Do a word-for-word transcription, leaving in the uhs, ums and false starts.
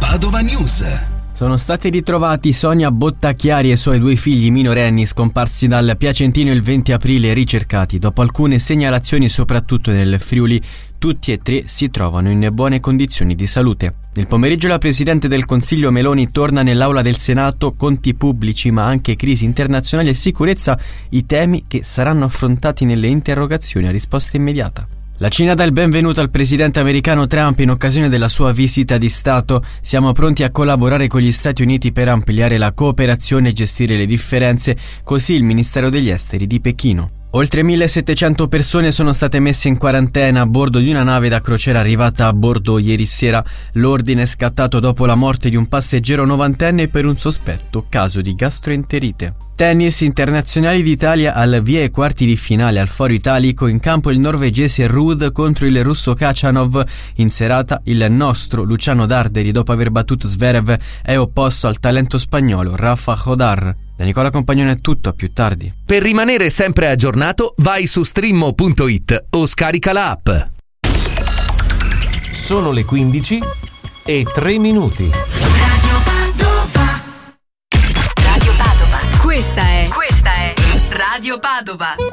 Padova News. Sono stati ritrovati Sonia Bottacchiari e i suoi due figli minorenni scomparsi dal Piacentino il venti aprile e ricercati. Dopo alcune segnalazioni soprattutto nel Friuli, tutti e tre si trovano in buone condizioni di salute. Nel pomeriggio la Presidente del Consiglio Meloni torna nell'Aula del Senato, conti pubblici ma anche crisi internazionale e sicurezza, i temi che saranno affrontati nelle interrogazioni a risposta immediata. La Cina dà il benvenuto al presidente americano Trump in occasione della sua visita di Stato. Siamo pronti a collaborare con gli Stati Uniti per ampliare la cooperazione e gestire le differenze, così il Ministero degli Esteri di Pechino. Oltre millesettecento persone sono state messe in quarantena a bordo di una nave da crociera arrivata a bordo ieri sera. L'ordine è scattato dopo la morte di un passeggero novantenne per un sospetto caso di gastroenterite. Tennis, internazionali d'Italia al via ai quarti di finale al Foro Italico, in campo il norvegese Ruud contro il russo Khachanov. In serata il nostro Luciano Darderi, dopo aver battuto Zverev, è opposto al talento spagnolo Rafa Jodar. Da Nicola Compagnone è tutto, a più tardi. Per rimanere sempre aggiornato vai su streammo punto it o scarica la app. Sono le quindici e tre minuti. Questa è, questa è Radio Padova.